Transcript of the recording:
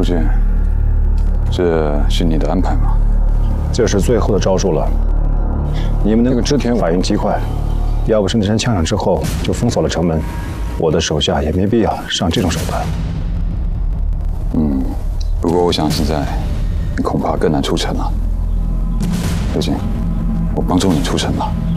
俊，这是你的安排吗？ 这是最后的招数了。你们那个织田反应极快，要不是那声枪响之后就封锁了城门，我的手下也没必要上这种手段。 不过我想现在你恐怕更难出城了。刘瑾，我帮助你出城吧。